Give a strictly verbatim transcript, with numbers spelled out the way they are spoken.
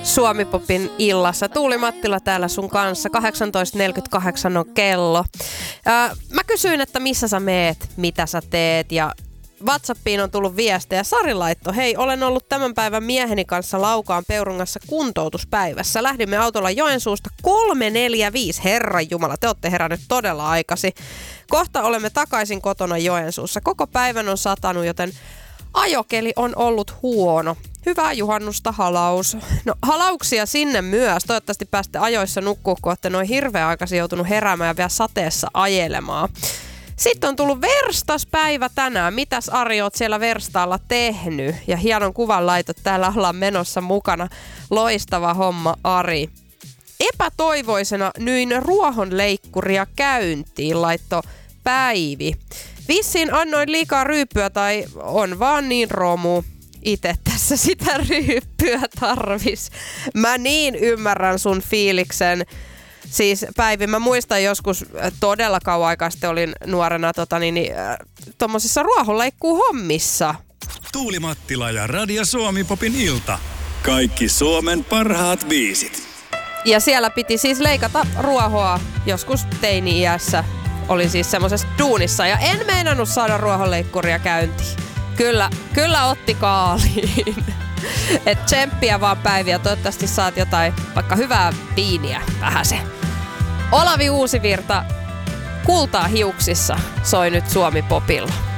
Suomi-popin illassa. Tuuli Mattila täällä sun kanssa. kahdeksantoista neljäkymmentäkahdeksan on kello. Ää, mä kysyin, että missä sä meet, mitä sä teet ja WhatsAppiin on tullut viestejä. Sari laittoi, hei, olen ollut tämän päivän mieheni kanssa Laukaan Peurungassa kuntoutuspäivässä. Lähdimme autolla Joensuusta kolme neljä viisi. Herran Jumala, te olette herännyt todella aikasi. Kohta olemme takaisin kotona Joensuussa. Koko päivän on satanut, joten ajokeli on ollut huono. Hyvää juhannusta, halaus. No, halauksia sinne myös. Toivottavasti pääsette ajoissa nukkua, kun olette noin hirveän aikaisin joutunut heräämään ja vielä sateessa ajelemaan. Sitten on tullut verstaspäivä tänään. Mitäs Ari oot siellä verstaalla tehnyt? Ja hienon kuvan laitot. Täällä ollaan menossa mukana. Loistava homma, Ari. Epätoivoisena nyin ruohonleikkuria käyntiin, laitto Päivi. Vissiin annoin liikaa ryyppyä tai on vaan niin romu. Itse tässä sitä ryyppyä tarvis. Mä niin ymmärrän sun fiiliksen. Siis Päivi, mä muistan joskus todella kauan aikaa sitten olin nuorena tota, niin, niin, äh, tommosissa ruohonleikkuuhommissa. Tuuli Mattila ja Radio Suomi-popin ilta. Kaikki Suomen parhaat biisit. Ja siellä piti siis leikata ruohoa joskus teini-iässä. Olin siis semmosessa duunissa ja en meinannut saada ruohonleikkuria käyntiin. Kyllä, kyllä otti kaaliin. Et tsemppiä vaan Päiviä. Toivottavasti saat jotain, vaikka hyvää viiniä vähäsen. Olavi Uusivirta, Kultaa hiuksissa, soi nyt Suomi-popilla.